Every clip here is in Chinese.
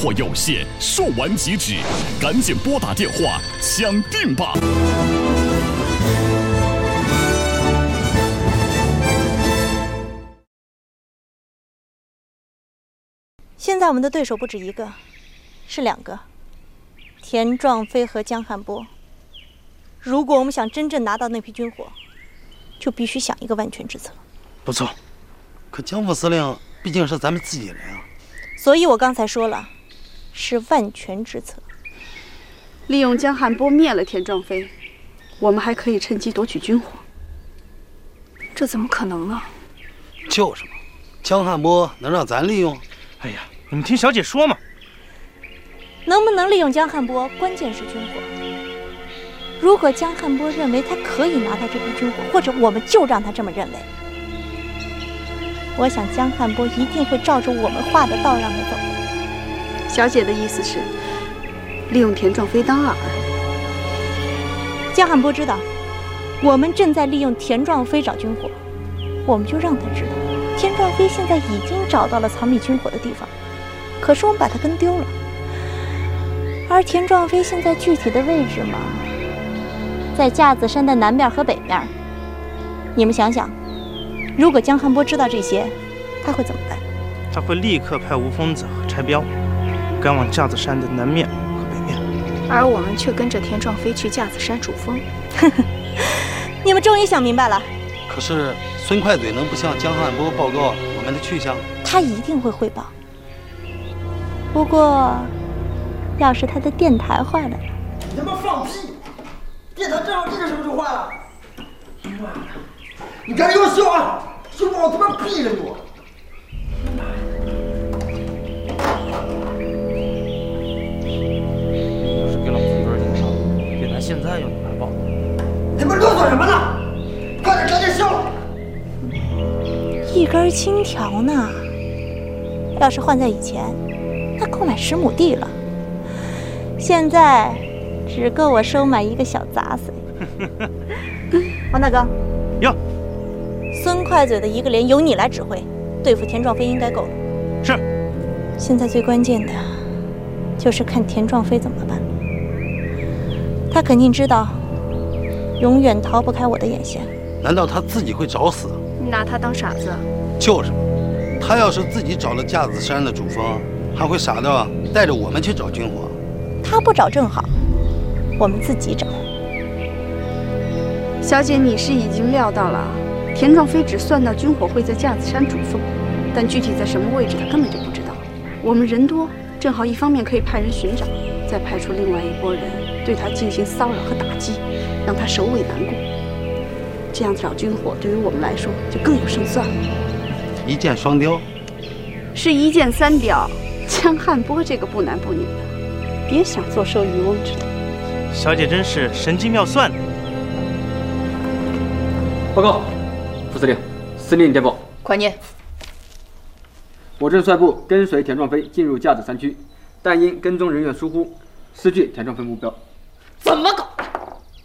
货有限，售完即止，赶紧拨打电话抢订吧！ 现在我们的对手不止一个，是2个，田壮飞和江汉波。如果我们想真正拿到那批军火，就必须想一个万全之策。 不错，可江副司令毕竟是咱们自己人啊。 所以我刚才说了，是万全之策。 利用江汉波灭了田壮飞，我们还可以趁机夺取军火。这怎么可能呢？ 就是嘛，江汉波能让咱利用？ 哎呀，你们听小姐说嘛。 能不能利用江汉波，关键是军火。如果江汉波认为他可以拿到这批军火，或者我们就让他这么认为，我想江汉波一定会照着我们画的道让他走。 小姐的意思是，利用田壮飞当饵。 江汉波知道我们正在利用田壮飞找军火，我们就让他知道，田壮飞现在已经找到了藏匿军火的地方，可是我们把他跟丢了。而田壮飞现在具体的位置嘛，在架子山的南面和北面。你们想想，如果江汉波知道这些，他会怎么办？ 他会立刻派吴疯子和柴彪赶往架子山的南面和北面， 而我们却跟着田壮飞去架子山主峰。 你们终于想明白了。 可是孙快嘴能不向江汉波报告我们的去向？ 他一定会汇报。不过，要是他的电台坏了呢？ 你他妈放屁！电台正好这个时候就坏了。妈的！你赶紧给我修啊！修不好他妈毙了你我！ 要是给老子一根顶上，电台现在要你来报。 你们啰嗦什么呢？快点赶紧修！ 一根青条呢？要是换在以前，那够买10亩地了。现在只够我收买一个小杂碎。王大哥， 哟， 孙快嘴的一个连由你来指挥，对付田壮飞应该够了。 是。 现在最关键的就是看田壮飞怎么办了。他肯定知道，永远逃不开我的眼线。 难道他自己会找死？ 你拿他当傻子？ 就是嘛，他要是自己找了架子山的主峰，还会傻到带着我们去找军火？ 他不找正好，我们自己找。 小姐，你是已经料到了，田壮飞只算到军火会在架子山主峰，但具体在什么位置他根本就不知道。我们人多，正好一方面可以派人寻找，再派出另外一拨人对他进行骚扰和打击，让他首尾难顾。这样找军火对于我们来说就更有胜算了。 一箭双雕， 是一箭3雕。江汉波这个不男不女的，别想坐收渔翁之利。 小姐真是神机妙算。 报告，副司令，司令电报。 快念。 我正率部跟随田壮飞进入架子山区，但因跟踪人员疏忽，失去田壮飞目标。 怎么搞的？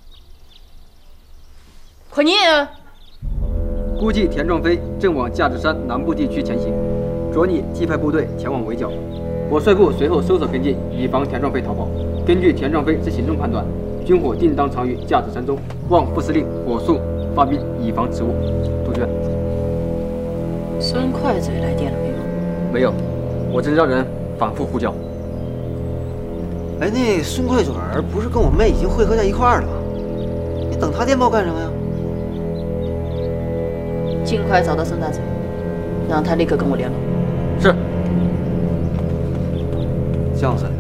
快念。 估计田壮飞正往架子山南部地区前行，着你即派部队前往围剿。我率部随后搜索跟进，以防田壮飞逃跑。根据田壮飞之行动判断，军火定当藏于架子山中，望副司令火速发兵，以防迟误。杜鹃。 孙快嘴来电了没有？ 没有，我正让人反复呼叫。 哎，那孙快嘴儿不是跟我妹已经汇合在一块儿了吗？你等他电报干什么呀？ 尽快找到孙大嘴，让他立刻跟我联络。 是。 江司令，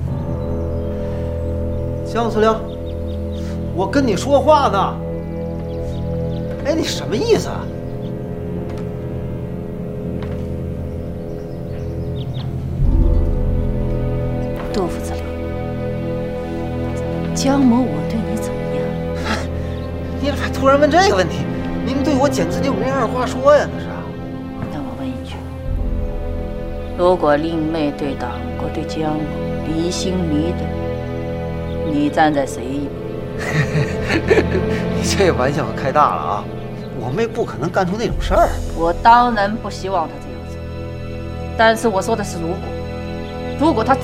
江司令，我跟你说话呢。哎，你什么意思啊？ 杜副司令，江某我对你怎么样？ 你咋突然问这个问题？您对我简直就没二话说呀！那是。 那我问一句，如果令妹对党国对江某离心离德，你站在谁一边？ 你这玩笑可开大了啊！我妹不可能干出那种事儿。 我当然不希望她这样做，但是我说的是如果他